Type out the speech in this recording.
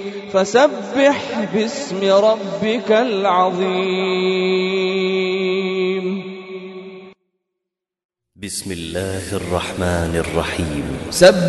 فسبح باسم ربك العظيم. بسم الله الرحمن الرحيم.